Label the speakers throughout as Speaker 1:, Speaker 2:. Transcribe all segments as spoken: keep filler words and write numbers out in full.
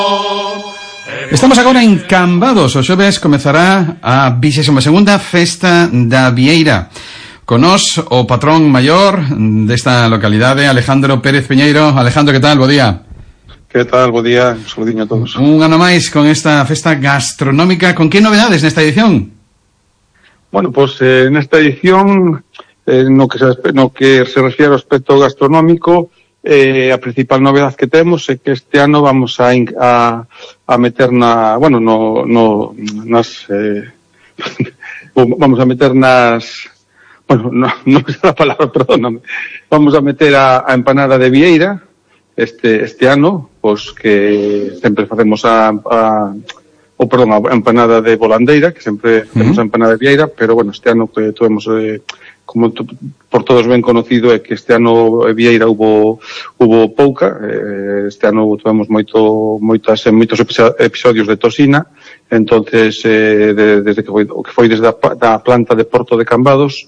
Speaker 1: Estamos agora en Cambados. O xoves comezará a vixésima segunda Festa da Vieira. Con nos o patrón maior desta localidade, Alejandro Pérez Piñeiro. Alejandro, que tal? Bo día.
Speaker 2: Que tal? Bo día. Un saludiño a todos.
Speaker 1: Un ano máis con esta festa gastronómica. Con que novedades nesta edición?
Speaker 2: Bueno, pois pues, eh, nesta edición eh, no, que se, no que se refiere ao aspecto gastronómico, Eh, a principal novedade que temos é que este ano vamos a, a, a meter na, bueno, no, no, nas, eh, vamos a meter nas, bueno, no, non é a palabra, perdóname, vamos a meter a, a empanada de Vieira este, este ano, pois que sempre facemos a, a o perdón, a empanada de Volandeira, que sempre temos a empanada de Vieira, pero bueno, este ano que tuvemos eh, como to, por todos ben conocido é que este ano en Vieira hubo hubo pouca, eh, este ano tuvemos moito moitas moitos episodios de toxina, entonces eh, de, desde que foi o que foi desde a da planta de Porto de Cambados,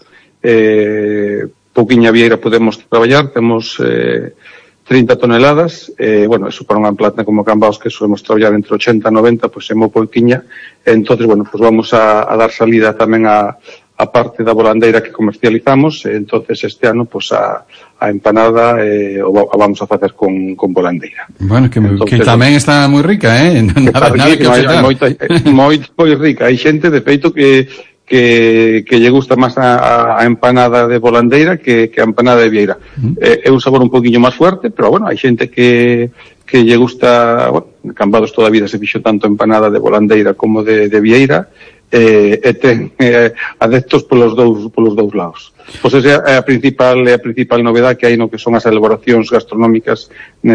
Speaker 2: eh pouquiña Vieira podemos traballar, temos eh trinta toneladas, eh, bueno, eso para unha planta como Cambados que solemos traballar entre ochenta e noventa, pois pues, é moi pouquiña, entonces, bueno, pues vamos a, a dar salida tamén a a parte da volandeira que comercializamos, eh, entonces este ano pues a, a empanada eh, o a vamos a facer con, con volandeira.
Speaker 1: Bueno, que, entonces, que tamén está moi rica, eh?
Speaker 2: Nada, nada que hai, hai moita, moi, moi rica. Hai xente, de feito, que que, que lle gusta máis a, a empanada de volandeira que, que a empanada de Vieira. Uh-huh. Eh, é un sabor un poquinho máis fuerte, pero bueno, hai xente que que lle gusta, bueno, en Cambados toda a vida se fixo tanto empanada de volandeira como de, de Vieira, eh, e ten eh, adeptos polos dous polos dous lados. Pois esa é a principal é a principal novedade que hai no que son as elaboracións gastronómicas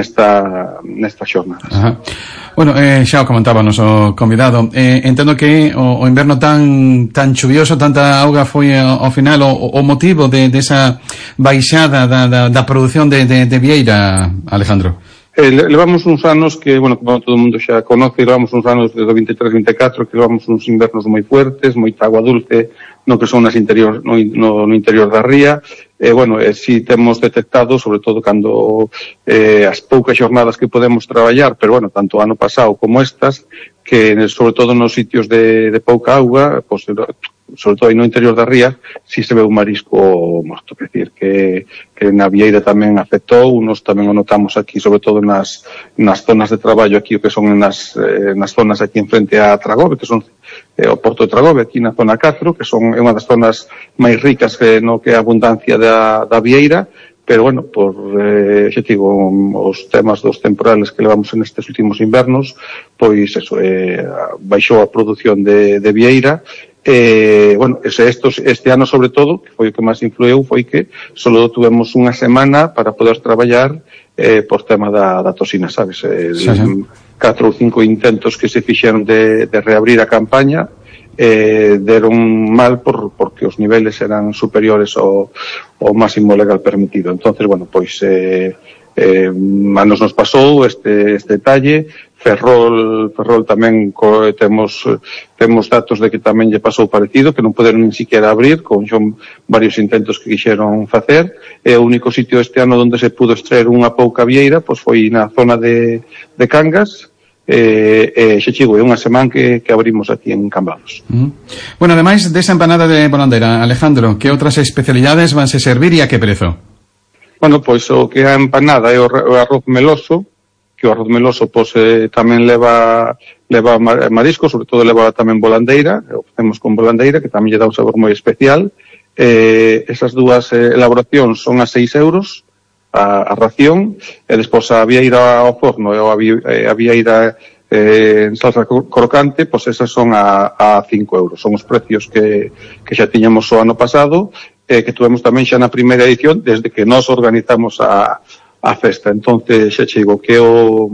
Speaker 2: nesta nesta xornada.
Speaker 1: Ajá. Bueno, eh, xa o comentaba o noso convidado. Eh, entendo que o, o inverno tan tan chuvioso, tanta auga foi ao, ao final o, o motivo de desa de baixada da, da, da produción de, de, de Vieira, Alejandro.
Speaker 2: Eh, levamos uns anos que, bueno, como todo o mundo xa conoce, levamos uns anos desde o vinte e tres vinte e catro que levamos uns invernos moi fuertes, moita agua dulce no que son nas interior, no, no, no interior da ría. E, eh, bueno, eh, si temos detectado, sobre todo cando eh, as poucas xornadas que podemos traballar, pero, bueno, tanto ano pasado como estas, que sobre todo nos sitios de, de pouca auga, pues, sobre todo aí no interior da ría, si se ve un marisco morto, é dicir, que, que na Vieira tamén afectou, nos tamén o notamos aquí, sobre todo nas, nas zonas de traballo aquí, o que son nas, eh, nas zonas aquí en frente a Tragove, que son eh, o Porto de Tragove, aquí na zona catro, que son é unha das zonas máis ricas que no que a abundancia da, da Vieira, pero, bueno, por, eh, xa digo, os temas dos temporales que levamos en estes últimos invernos, pois, eso, eh, baixou a produción de, de Vieira. Eh, bueno, ese, estos, este ano sobre todo, que foi o que máis influeu, foi que solo tuvemos unha semana para poder traballar eh, por tema da, da toxina, sabes? Eh, sí, sí. Catro ou cinco intentos que se fixeron de, de reabrir a campaña, eh, deron mal por, porque os niveles eran superiores ao, ao máximo legal permitido. Entonces, bueno, pois eh, eh, a nos nos pasou este, este detalle. Ferrol, Ferrol tamén co, temos temos datos de que tamén lle pasou parecido, que non poderon nin siquiera abrir, con son varios intentos que quixeron facer, e o único sitio este ano onde se pudo extraer unha pouca Vieira, pois foi na zona de, de Cangas, e, e xe chigo, é unha semana que, que abrimos aquí en Cambados.
Speaker 1: Uh-huh. Bueno, ademais desa empanada de volandeira, Alejandro, que outras especialidades vanse servir e a que prezo?
Speaker 2: Bueno, pois o que é a empanada é o, o arroz meloso, que o arroz meloso pois, eh, tamén leva leva marisco, sobre todo leva tamén volandeira, o facemos con volandeira, que tamén lle dá un sabor moi especial. Eh, esas dúas eh, elaboracións son a seis euros a, a ración, e despois a vieira ao forno e a, a vieira eh, en salsa crocante, pois esas son a, a cinco euros. Son os precios que, que xa tiñamos o ano pasado, eh, que tuvemos tamén xa na primeira edición, desde que nós organizamos a a festa. Entonces, xa chego que o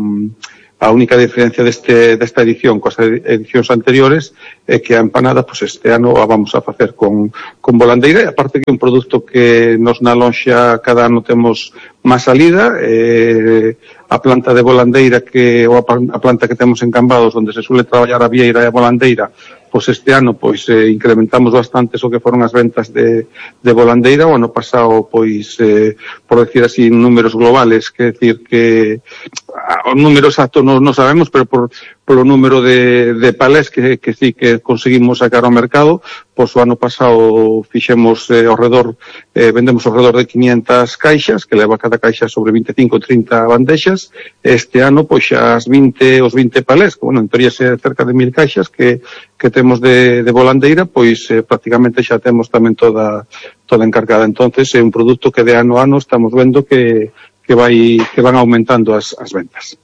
Speaker 2: a única diferencia deste desta edición coas edicións anteriores é que a empanada, pois este ano a vamos a facer con con volandeira, e aparte que é un produto que nos na lonxa cada ano temos máis salida, eh, a planta de volandeira que ou a planta que temos en Cambados, onde se suele traballar a vieira e a volandeira, pois este ano pois eh, incrementamos bastante o que foron as ventas de, de volandeira. O ano pasado, pois, eh, por decir así, en números globales, que decir que o número exacto non, non sabemos, pero por polo número de, de palés que, que sí que conseguimos sacar ao mercado, pois o ano pasado fixemos eh, ao redor, eh, vendemos ao redor de quinientas caixas, que leva cada caixa sobre veinticinco a trinta bandexas. Este ano, pois xa as vinte, os vinte palés, que, bueno, en teoría ser cerca de mil caixas que, que temos de, de volandeira, pois eh, prácticamente xa temos tamén toda, toda encargada. Entonces, é un produto que de ano a ano estamos vendo que, que, vai, que van aumentando as, as ventas.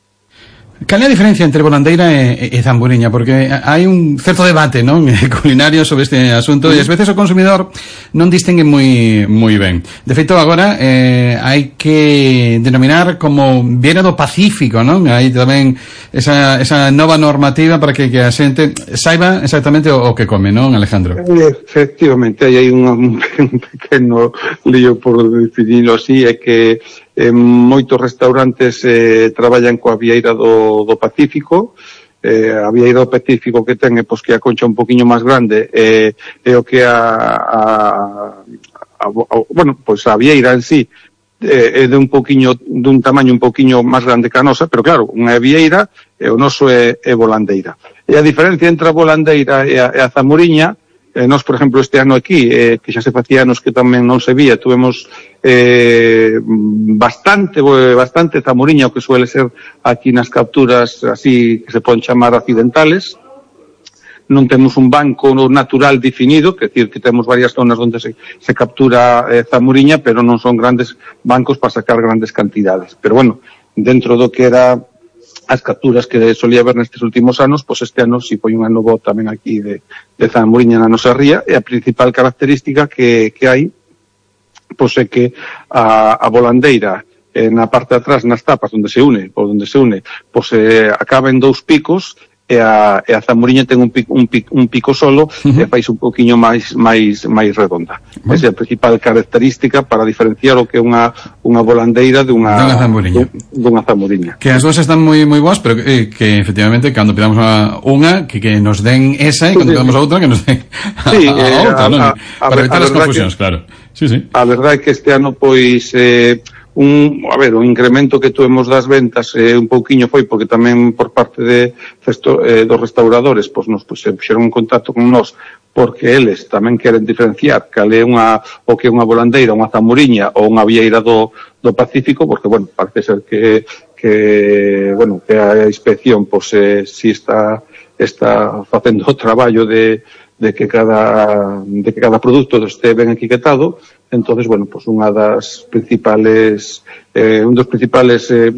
Speaker 1: Cal é a diferencia entre volandeira e, e zamburiña? Porque hai un certo debate, non, culinario sobre este asunto, e ás veces o consumidor non distingue moi moi ben. De feito, agora eh, hai que denominar como vieira do Pacífico, non? Hai tamén esa, esa nova normativa para que, que a xente saiba exactamente o, o que come, non, Alejandro?
Speaker 2: Efectivamente, hai un, un pequeno lío, por definirlo así, é que Eh, moitos restaurantes eh, traballan coa vieira do, do Pacífico. Eh, a vieira do Pacífico que ten é pois, que a concha un poquinho máis grande é, é o que a, a, a, a bueno, pois a vieira en sí é, é de un poquinho, dun tamaño un poquinho máis grande que a nosa, pero claro, unha é vieira e o noso é, é volandeira. E a diferencia entre a volandeira e a, e a zamuriña, Eh, nós, por exemplo, este ano aquí, eh, que xa se facía anos que tamén non se vía, tuvemos eh, bastante bastante zamuriña, o que suele ser aquí nas capturas así que se poden chamar accidentales. Non temos un banco natural definido, que decir que temos varias zonas onde se, se captura eh, zamuriña, pero non son grandes bancos para sacar grandes cantidades. Pero bueno, dentro do que era as capturas que solía ver nestes últimos anos, pois este ano si foi un ano bo tamén aquí de, de zamburiña na nosa ría, e a principal característica que, que hai, pois é que a, a volandeira eh, na parte de atrás, nas tapas onde se une, por onde se une, pois eh, acaba en dous picos, e a, e a zamburiña ten un pico, un pico, un pico solo, uh-huh. e fais un poquinho máis máis máis redonda. Uh-huh. Esa é a principal característica para diferenciar o que é unha unha volandeira de unha
Speaker 1: dunha zamburiña.
Speaker 2: Dunha zamburiña.
Speaker 1: Que as dúas están moi moi boas, pero que, que efectivamente cando pidamos a unha que, que nos den esa e cando pidamos a outra que nos den a,
Speaker 2: sí,
Speaker 1: a, a outra, non?
Speaker 2: A, a,
Speaker 1: para evitar as confusións,
Speaker 2: que,
Speaker 1: claro. Sí, sí.
Speaker 2: A verdade é que este ano pois eh, un, a ver, o incremento que tuvemos das ventas eh, un pouquiño foi porque tamén por parte de festo, eh, dos restauradores pois nos pues, se puxeron en contacto con nós porque eles tamén queren diferenciar cal é unha, o que é unha volandeira, unha zamuriña ou unha vieira do, do Pacífico, porque, bueno, parece ser que, que bueno, que a inspección pois eh, si está, está facendo o traballo de de que cada de que cada produto este ben etiquetado. Entonces, bueno, pues unha das principales eh, un dos principales eh,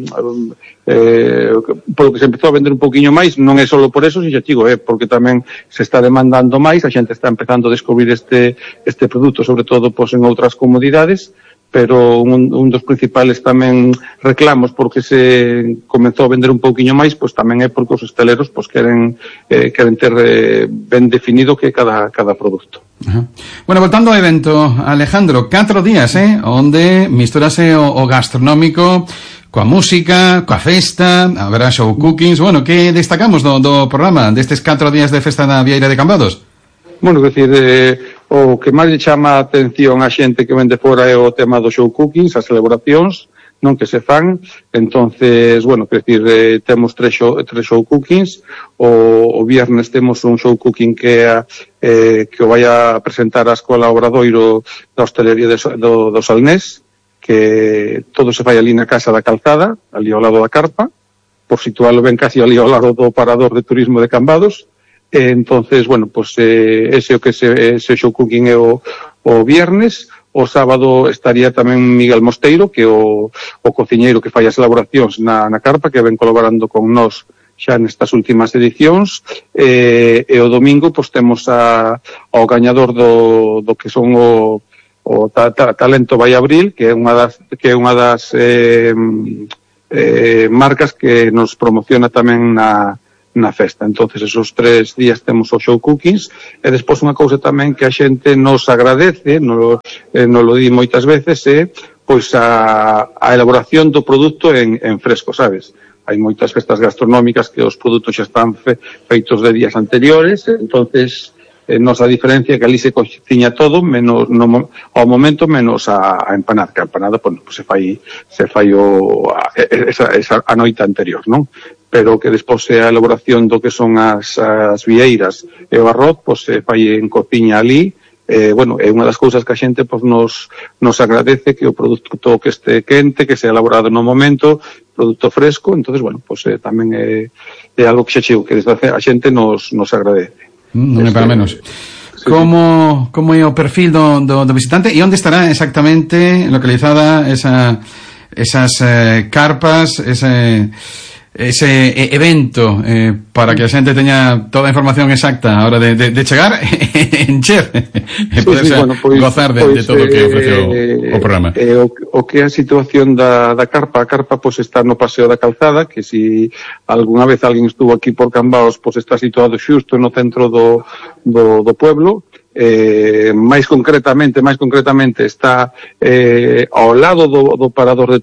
Speaker 2: eh, polo que se empezou a vender un poquinho máis, non é só por eso, si xa digo, é eh, porque tamén se está demandando máis, a xente está empezando a descubrir este este produto, sobre todo pues, en outras comodidades, pero un, un dos principales tamén reclamos porque se comezou a vender un pouquiño máis, pois tamén é porque os hosteleros pois queren eh, queren ter eh, ben definido que cada cada produto.
Speaker 1: Uh-huh. Bueno, voltando ao evento, Alejandro, catro días, eh, onde misturase o, o gastronómico coa música, coa festa, haberá show cookings. Bueno, que destacamos do, do programa destes catro días de festa na Vieira de Cambados?
Speaker 2: Bueno, quer decir, eh, o que máis lle chama a atención a xente que vende fora é o tema do show cookings, as celebracións, non que se fan. Entonces, bueno, quer decir, eh, temos tres show, tres show cookings. O, o viernes temos un show cooking que eh, que o vai a presentar a Escola Obradoiro da Hostelería de, do, do Salnés, que todo se fai ali na Casa da Calzada, ali ao lado da carpa, por situarlo ben casi ali ao lado do parador de turismo de Cambados. Entonces, bueno, pues eh, ese o que se, ese show cooking é o, o viernes. O sábado estaría tamén Miguel Mosteiro, que é o, o cociñeiro que fai as elaboracións na, na carpa, que ven colaborando con nós xa nestas últimas edicións. E, e o domingo, pues temos a, ao gañador do, do que son o, o ta, ta, Talento Vai Abril, que é unha das, que é unha das eh, eh, marcas que nos promociona tamén na na festa. Entonces esos tres días temos o show cookings, e despois unha cousa tamén que a xente nos agradece, nos, eh, nos lo di moitas veces, é eh, pois a, a elaboración do produto en, en fresco, sabes? Hai moitas festas gastronómicas que os produtos xa están fe, feitos de días anteriores, entonces eh, nos a diferencia que ali se cociña todo, menos no, ao momento menos a, a empanada, que a empanada pues, pues, se fai se fai o, a, esa, esa, a noite anterior, non? Pero que despois a elaboración do que son as, as vieiras e o arroz, pois se fai en cociña ali. Eh, bueno, é unha das cousas que a xente pues, nos, nos agradece, que o produto que este quente, que se ha elaborado no momento, produto fresco. Entonces, bueno, pues eh, tamén é, é algo que xa chego, que desde a xente nos, nos agradece.
Speaker 1: Mm, non é para menos.
Speaker 2: Sí,
Speaker 1: como, sí. como é o perfil do, do, do visitante e onde estará exactamente localizada esa, esas eh, carpas, ese... ese evento eh, para que a xente teña toda a información exacta a hora de, de, de chegar en Cher e
Speaker 2: sí,
Speaker 1: poder
Speaker 2: sí, bueno, pues,
Speaker 1: gozar de,
Speaker 2: pues,
Speaker 1: de todo o que ofrece o,
Speaker 2: eh,
Speaker 1: o programa.
Speaker 2: Eh, o, o que é a situación da, da carpa, a carpa pues, está no Paseo da Calzada, que si algunha vez alguén estuvo aquí por Cambaos, pues, está situado xusto no centro do, do, do pueblo. Eh, máis concretamente, máis concretamente está eh, ao lado do, do parador de